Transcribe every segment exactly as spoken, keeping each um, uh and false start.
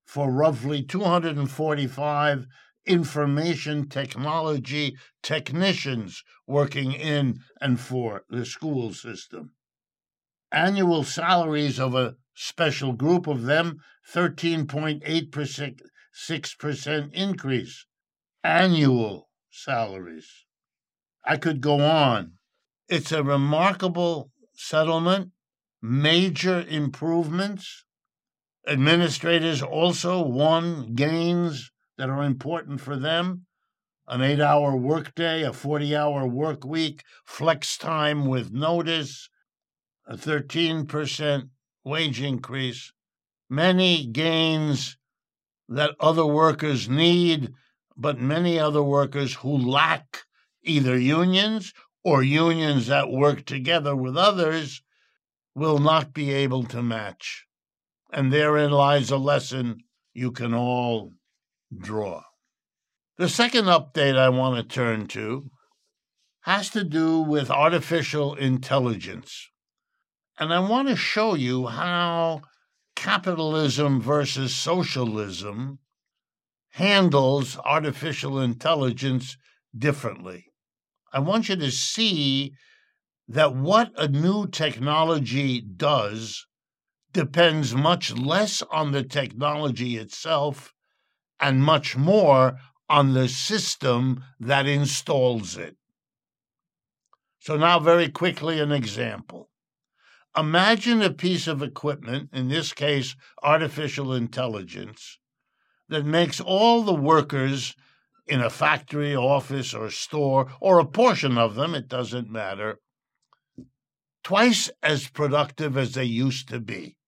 for roughly two hundred forty-five information technology technicians working in and for the school system. Annual salaries of a special group of them, thirteen point eight percent, six percent increase. Annual salaries. I could go on. It's a remarkable settlement, major improvements. Administrators also won gains that are important for them. An eight-hour workday, a forty-hour work week, flex time with notice, a thirteen percent wage increase, many gains that other workers need, but many other workers who lack either unions or unions that work together with others will not be able to match. And therein lies a lesson you can all draw. The second update I want to turn to has to do with artificial intelligence. And I want to show you how capitalism versus socialism handles artificial intelligence differently. I want you to see that what a new technology does depends much less on the technology itself and much more on the system that installs it. So now very quickly an example. Imagine a piece of equipment, in this case artificial intelligence, that makes all the workers in a factory, office, or store, or a portion of them, it doesn't matter, twice as productive as they used to be.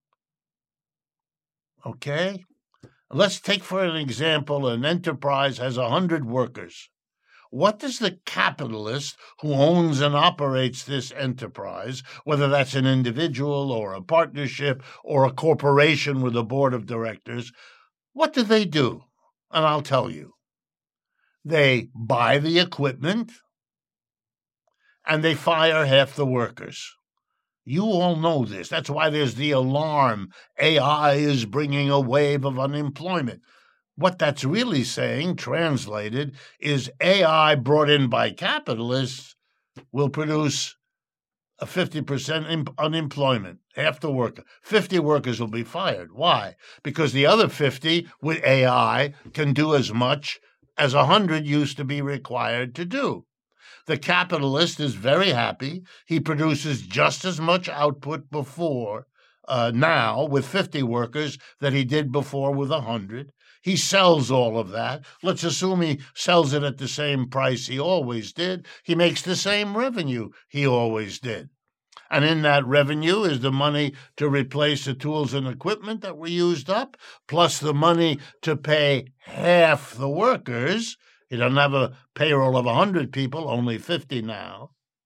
Okay? Let's take for an example, an enterprise has one hundred workers. What does the capitalist who owns and operates this enterprise, whether that's an individual or a partnership or a corporation with a board of directors, what do they do? And I'll tell you. They buy the equipment and they fire half the workers. You all know this. That's why there's the alarm. A I is bringing a wave of unemployment. What that's really saying, translated, is A I brought in by capitalists will produce a fifty percent imp- unemployment, half the worker. fifty workers will be fired. Why? Because the other fifty with A I can do as much as one hundred used to be required to do. The capitalist is very happy. He produces just as much output before, uh, now, with fifty workers that he did before with one hundred. He sells all of that. Let's assume he sells it at the same price he always did. He makes the same revenue he always did. And in that revenue is the money to replace the tools and equipment that were used up, plus the money to pay half the workers. He doesn't have a payroll of one hundred people, only fifty now.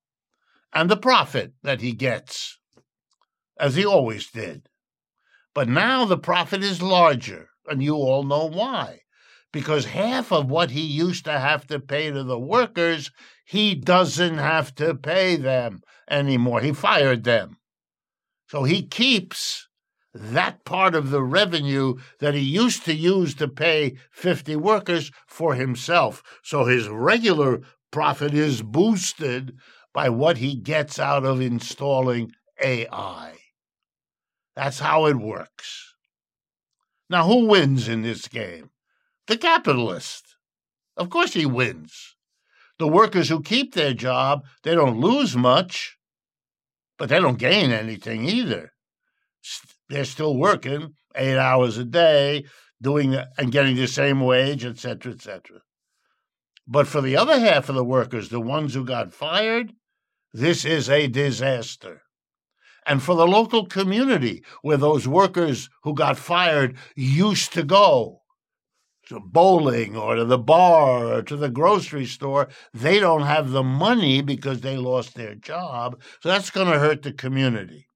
And the profit that he gets, as he always did. But now the profit is larger, and you all know why. Because half of what he used to have to pay to the workers, he doesn't have to pay them anymore. He fired them. So he keeps that part of the revenue that he used to use to pay fifty workers for himself. So his regular profit is boosted by what he gets out of installing A I. That's how it works. Now, who wins in this game? The capitalist. Of course he wins. The workers who keep their job, they don't lose much, but they don't gain anything either. They're still working eight hours a day, doing and getting the same wage, et cetera, et cetera. But for the other half of the workers, the ones who got fired, this is a disaster. And for the local community where those workers who got fired used to go, to bowling or to the bar or to the grocery store, they don't have the money because they lost their job. So that's going to hurt the community.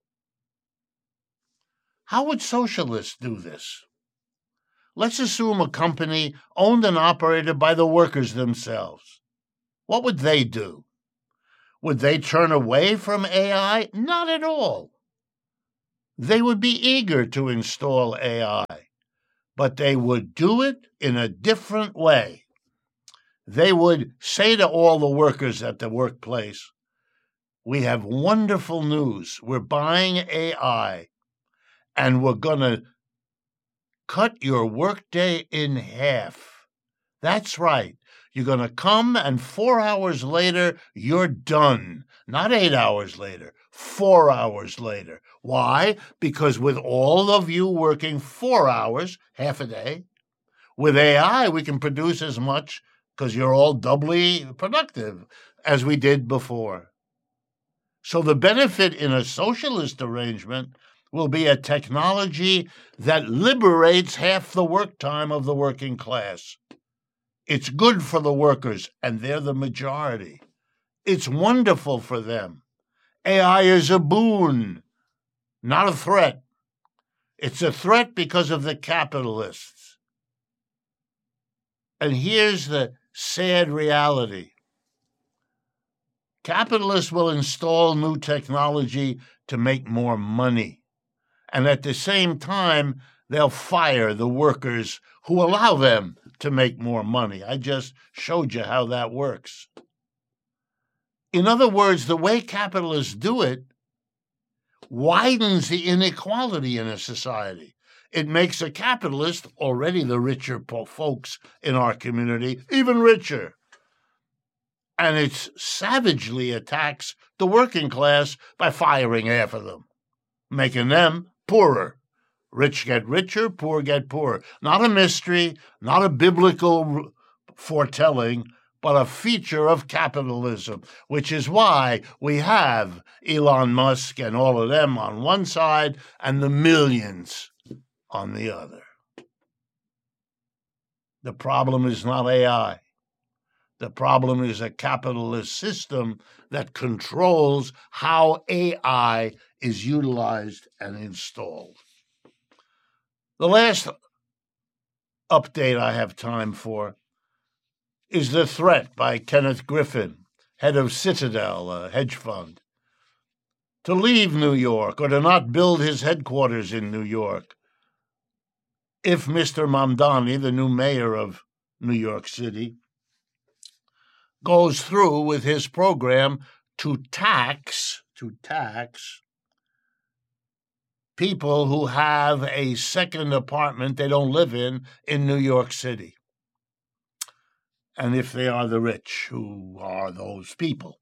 How would socialists do this? Let's assume a company owned and operated by the workers themselves. What would they do? Would they turn away from A I? Not at all. They would be eager to install A I. but they would do it in a different way. They would say to all the workers at the workplace, we have wonderful news. We're buying A I, and we're going to cut your workday in half. That's right. You're going to come, and four hours later, you're done. Not eight hours later, four hours later. Why? Because with all of you working four hours, half a day, with A I, we can produce as much because you're all doubly productive as we did before. So the benefit in a socialist arrangement will be a technology that liberates half the work time of the working class. It's good for the workers, and they're the majority. It's wonderful for them. A I is a boon, not a threat. It's a threat because of the capitalists. And here's the sad reality. Capitalists will install new technology to make more money. And at the same time, they'll fire the workers who allow them to make more money. I just showed you how that works. In other words, the way capitalists do it widens the inequality in a society. It makes a capitalist, already the richer folks in our community, even richer. And it savagely attacks the working class by firing half of them, making them poorer. Rich get richer, poor get poorer. Not a mystery, not a biblical foretelling, but a feature of capitalism, which is why we have Elon Musk and all of them on one side and the millions on the other. The problem is not A I. The problem is a capitalist system that controls how A I is utilized and installed. The last update I have time for is The Threat by Kenneth Griffin, head of Citadel, a hedge fund, to leave New York or to not build his headquarters in New York if Mister Mamdani, the new mayor of New York City, goes through with his program to tax, to tax people who have a second apartment they don't live in in New York City. And if they are the rich, who are those people?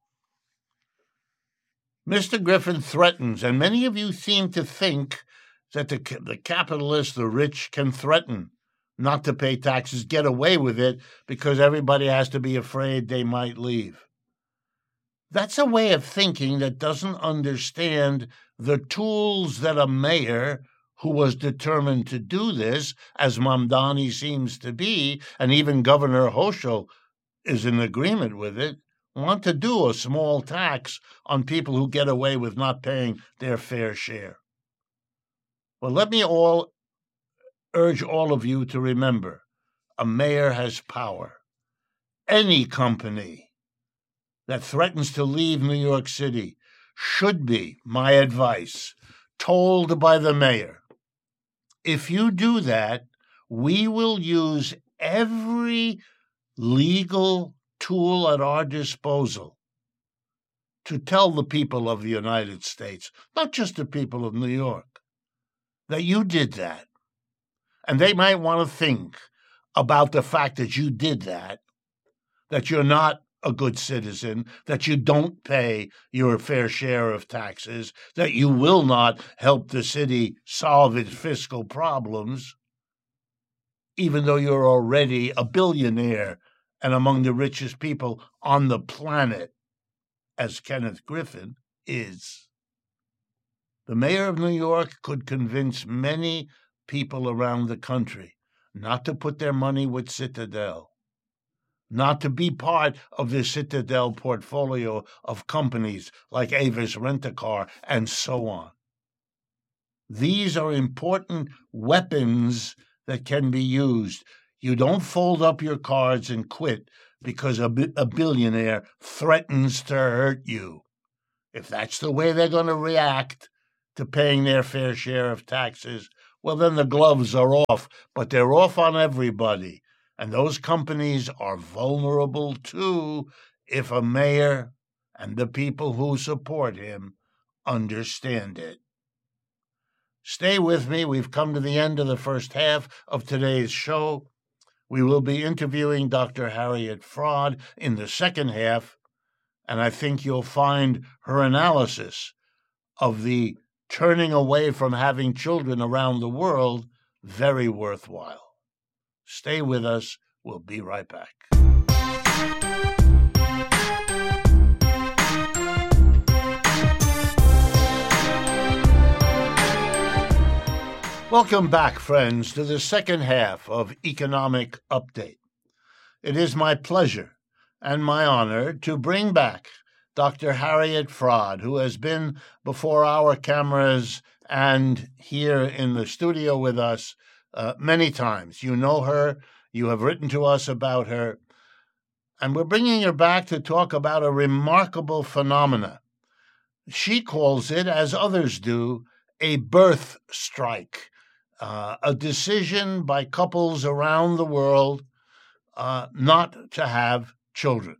Mister Griffin threatens, and many of you seem to think that the, the capitalists, the rich, can threaten not to pay taxes, get away with it, because everybody has to be afraid they might leave. That's a way of thinking that doesn't understand the tools that a mayor who was determined to do this, as Mamdani seems to be, and even Governor Hochul is in agreement with it, want to do a small tax on people who get away with not paying their fair share. Well, let me all urge all of you to remember, a mayor has power. Any company that threatens to leave New York City should be, my advice, told by the mayor, if you do that, we will use every legal tool at our disposal to tell the people of the United States, not just the people of New York, that you did that. And they might want to think about the fact that you did that, that you're not a good citizen, that you don't pay your fair share of taxes, that you will not help the city solve its fiscal problems, even though you're already a billionaire and among the richest people on the planet, as Kenneth Griffin is. The mayor of New York could convince many people around the country not to put their money with Citadel, not to be part of the Citadel portfolio of companies like Avis Rent-A-Car and so on. These are important weapons that can be used. You don't fold up your cards and quit because a, bi- a billionaire threatens to hurt you. If that's the way they're going to react to paying their fair share of taxes, well, then the gloves are off, but they're off on everybody. And those companies are vulnerable too if a mayor and the people who support him understand it. Stay with me. We've come to the end of the first half of today's show. We will be interviewing Doctor Harriet Fraad in the second half, and I think you'll find her analysis of the turning away from having children around the world very worthwhile. Stay with us. We'll be right back. Welcome back, friends, to the second half of Economic Update. It is my pleasure and my honor to bring back Doctor Harriet Fraad, who has been before our cameras and here in the studio with us uh, many times. You know her. You have written to us about her. And we're bringing her back to talk about a remarkable phenomena. She calls it, as others do, a birth strike. Uh, a decision by couples around the world uh, not to have children.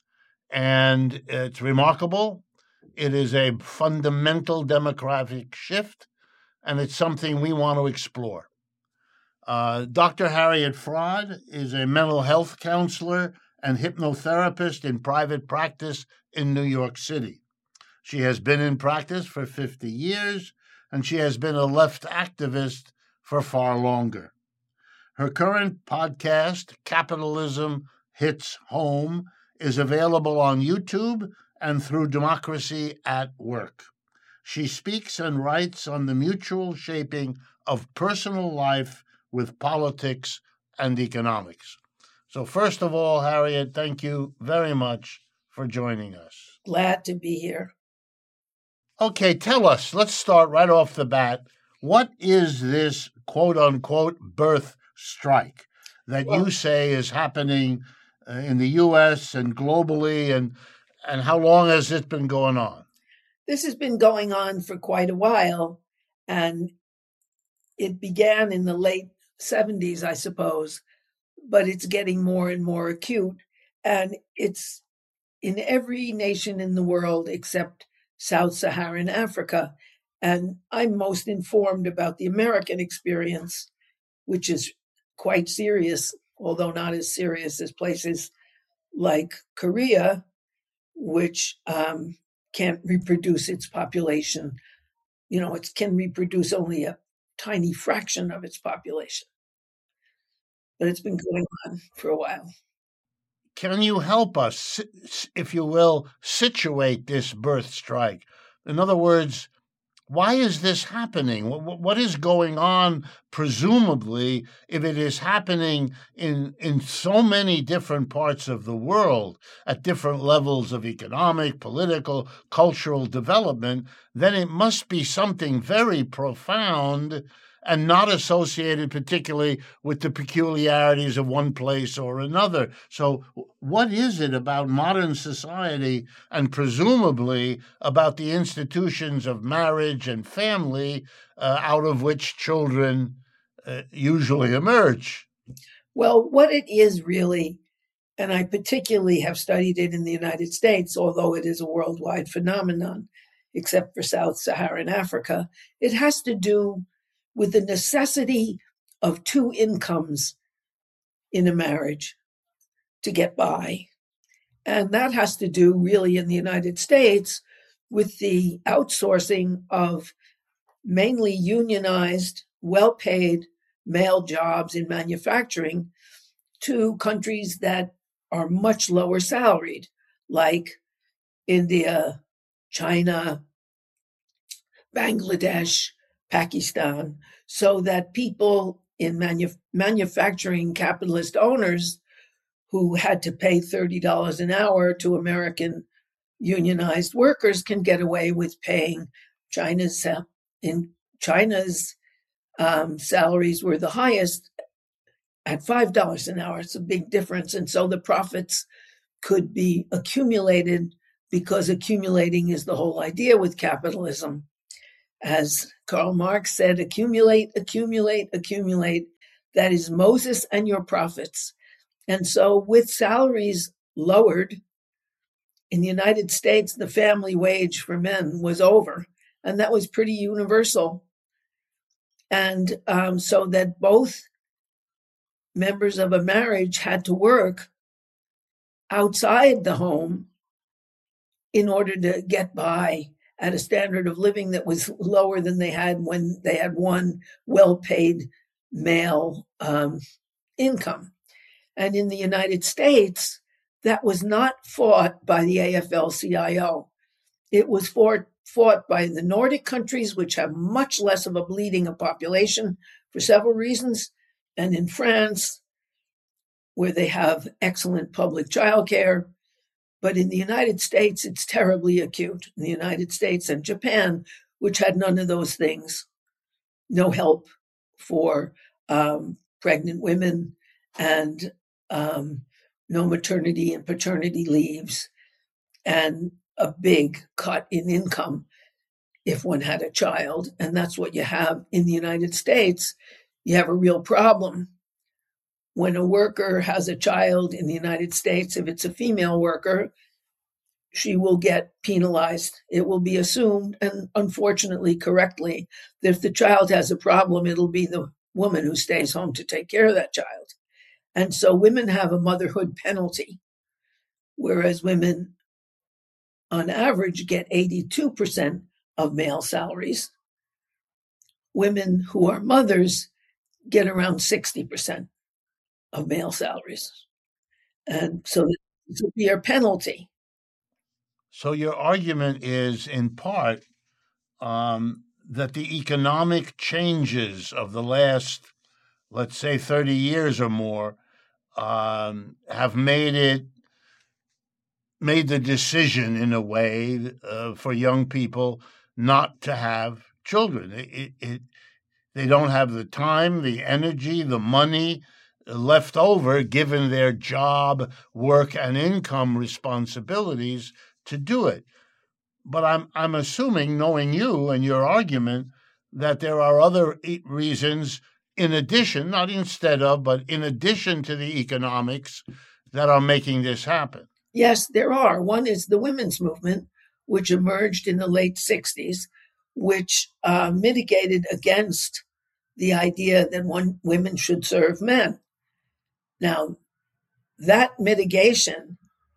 And it's remarkable. It is a fundamental demographic shift, and it's something we want to explore. Uh, Doctor Harriet Fraad is a mental health counselor and hypnotherapist in private practice in New York City. She has been in practice for fifty years, and she has been a left activist for far longer. Her current podcast, Capitalism Hits Home, is available on YouTube and through Democracy at Work. She speaks and writes on the mutual shaping of personal life with politics and economics. So first of all, Harriet, thank you very much for joining us. Glad to be here. Okay, tell us, let's start right off the bat. What is this quote-unquote birth strike that well, you say is happening uh, in the U S and globally, and and how long has it been going on? This has been going on for quite a while, and it began in the late seventies, I suppose, but it's getting more and more acute, and it's in every nation in the world except Sub-Saharan Africa. And I'm most informed about the American experience, which is quite serious, although not as serious as places like Korea, which um, can't reproduce its population. You know, it can reproduce only a tiny fraction of its population. But it's been going on for a while. Can you help us, if you will, situate this birth strike? In other words, why is this happening? What is going on, presumably, if it is happening in, in so many different parts of the world at different levels of economic, political, cultural development, then it must be something very profound and not associated particularly with the peculiarities of one place or another. So what is it about modern society and presumably about the institutions of marriage and family uh, out of which children uh, usually emerge? Well, what it is really, and I particularly have studied it in the United States, although it is a worldwide phenomenon, except for Sub-Saharan Africa, it has to do with the necessity of two incomes in a marriage to get by. And that has to do really in the United States with the outsourcing of mainly unionized, well-paid male jobs in manufacturing to countries that are much lower salaried, like India, China, Bangladesh, Pakistan, so that people in manu- manufacturing capitalist owners who had to pay thirty dollars an hour to American unionized workers can get away with paying China's in China's um, salaries were the highest at five dollars an hour. It's a big difference. And so the profits could be accumulated because accumulating is the whole idea with capitalism. As Karl Marx said, accumulate, accumulate, accumulate. That is Moses and your prophets. And so with salaries lowered, in the United States, the family wage for men was over, and that was pretty universal. And um, so that both members of a marriage had to work outside the home in order to get by at a standard of living that was lower than they had when they had one well-paid male um, income. And in the United States, that was not fought by the A F L C I O. It was fought, fought by the Nordic countries, which have much less of a bleeding of population for several reasons, and in France, where they have excellent public childcare. But in the United States, it's terribly acute. In the United States and Japan, which had none of those things, no help for um, pregnant women, and um, no maternity and paternity leaves, and a big cut in income if one had a child. And that's what you have in the United States. You have a real problem. When a worker has a child in the United States, if it's a female worker, she will get penalized. It will be assumed, and unfortunately correctly, that if the child has a problem, it'll be the woman who stays home to take care of that child. And so women have a motherhood penalty, whereas women, on average, get eighty-two percent of male salaries. Women who are mothers get around sixty percent of male salaries. And so it's a severe penalty. So your argument is, in part, um, that the economic changes of the last, let's say, thirty years or more, um, have made it made the decision in a way uh, for young people not to have children. It, it, it, they don't have the time, the energy, the money left over, given their job, work, and income responsibilities, to do it. But I'm I'm assuming, knowing you and your argument, that there are other reasons in addition, not instead of, but in addition to the economics, that are making this happen. Yes, there are. One is the women's movement, which emerged in the late sixties, which uh, mitigated against the idea that one, women should serve men. Now, that mitigation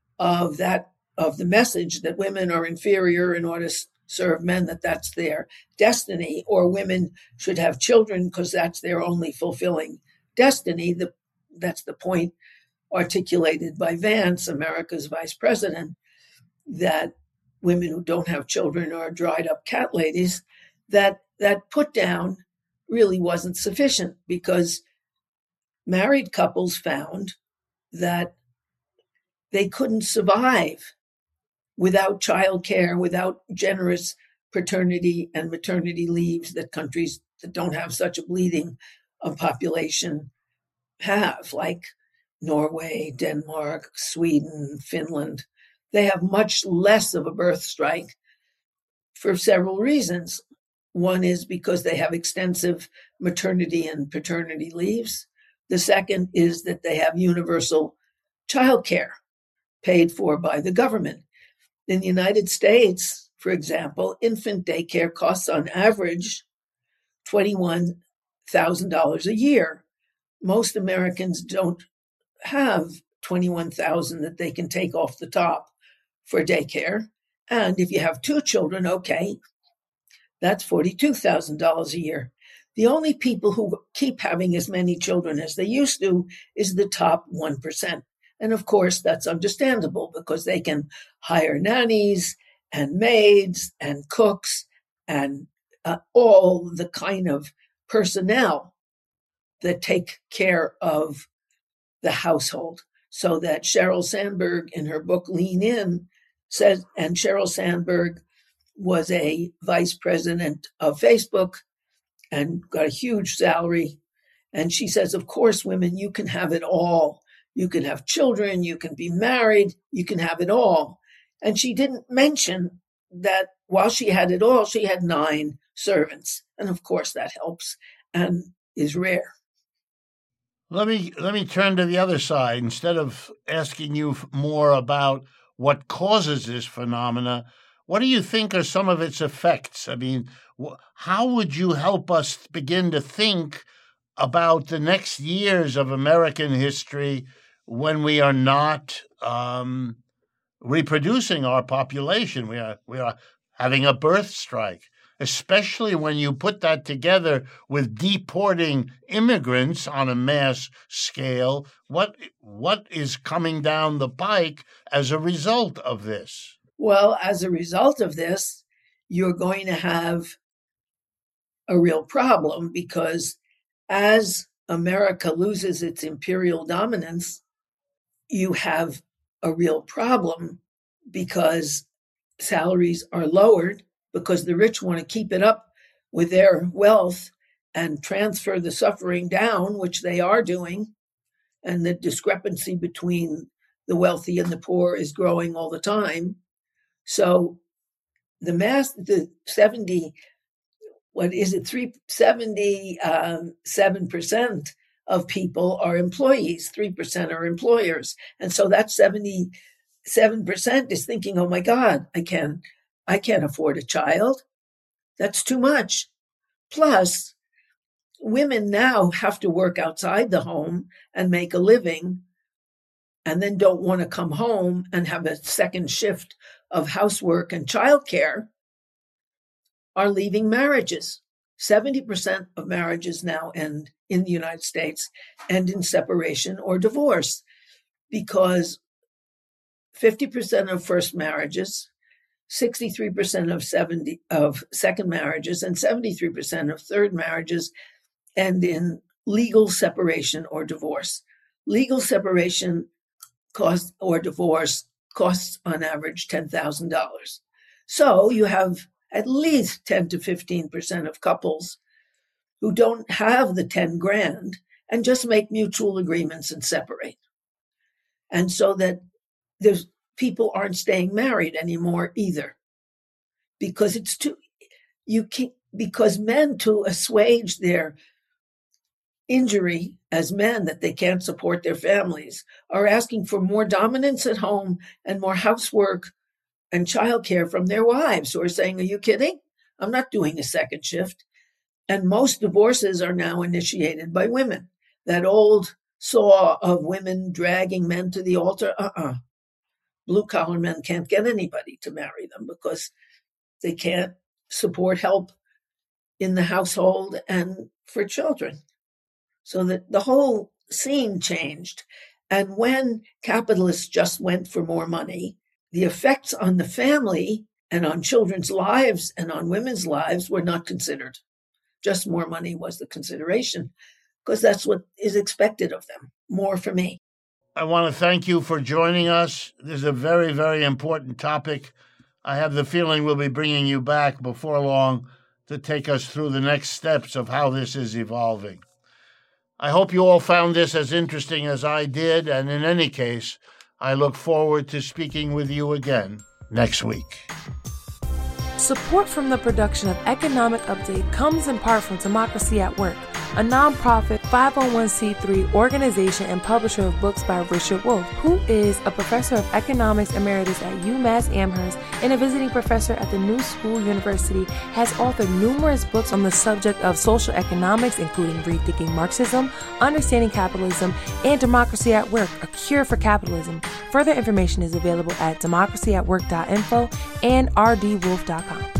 of that of the message that women are inferior in order to serve men, that that's their destiny, or women should have children because that's their only fulfilling destiny. The, that's the point articulated by Vance, America's vice president, that women who don't have children are dried up cat ladies. That that put down really wasn't sufficient, because married couples found that they couldn't survive without childcare, without generous paternity and maternity leaves that countries that don't have such a bleeding of population have, like Norway, Denmark, Sweden, Finland. They have much less of a birth strike for several reasons. One is because they have extensive maternity and paternity leaves. The second is that they have universal childcare paid for by the government. In the United States, for example, infant daycare costs on average twenty-one thousand dollars a year. Most Americans don't have twenty-one thousand dollars that they can take off the top for daycare. And if you have two children, okay, that's forty-two thousand dollars a year. The only people who keep having as many children as they used to is the top one percent. And of course, that's understandable, because they can hire nannies and maids and cooks and uh, all the kind of personnel that take care of the household. So that Sheryl Sandberg, in her book Lean In, says, and Sheryl Sandberg was a vice president of Facebook and got a huge salary. And she says, of course, women, you can have it all. You can have children, you can be married, you can have it all. And she didn't mention that while she had it all, she had nine servants. And of course that helps and is rare. Let me let me turn to the other side. Instead of asking you more about what causes this phenomena, what do you think are some of its effects? I mean, wh- how would you help us begin to think about the next years of American history when we are not um, reproducing our population? We are we are having a birth strike, especially when you put that together with deporting immigrants on a mass scale. What what is coming down the pike as a result of this? Well, as a result of this, you're going to have a real problem, because as America loses its imperial dominance, you have a real problem because salaries are lowered, because the rich want to keep it up with their wealth and transfer the suffering down, which they are doing. And the discrepancy between the wealthy and the poor is growing all the time. So the mass, the seventy, what is it, three seventy-seven percent of people are employees, three percent are employers. And so that seventy-seven percent is thinking, oh my God, I can't, I can't afford a child. That's too much. Plus, women now have to work outside the home and make a living, and then don't want to come home and have a second shift of housework and childcare, are leaving marriages. seventy percent of marriages now end in the United States end in separation or divorce, because fifty percent of first marriages, sixty-three percent of seventy of second marriages, and seventy-three percent of third marriages end in legal separation or divorce. Legal separation cost or divorce costs on average ten thousand dollars. So you have at least ten to fifteen percent of couples who don't have the ten grand and just make mutual agreements and separate. And so that there's people aren't staying married anymore either, because it's too, you can't, because men, to assuage their injury as men that they can't support their families, are asking for more dominance at home and more housework and childcare from their wives, who are saying, are you kidding? I'm not doing a second shift. And most divorces are now initiated by women. That old saw of women dragging men to the altar, uh-uh. Blue-collar men can't get anybody to marry them because they can't support help in the household and for children. So that the whole scene changed. And when capitalists just went for more money, the effects on the family and on children's lives and on women's lives were not considered. Just more money was the consideration, because that's what is expected of them. More for me. I want to thank you for joining us. This is a very, very important topic. I have the feeling we'll be bringing you back before long to take us through the next steps of how this is evolving. I hope you all found this as interesting as I did, and in any case, I look forward to speaking with you again next week. Support from the production of Economic Update comes in part from Democracy at Work, a nonprofit five oh one c three organization and publisher of books by Richard Wolff, who is a professor of economics emeritus at UMass Amherst and a visiting professor at the New School University, has authored numerous books on the subject of social economics, including Rethinking Marxism, Understanding Capitalism, and Democracy at Work, A Cure for Capitalism. Further information is available at democracy at work dot info and r d wolff dot com.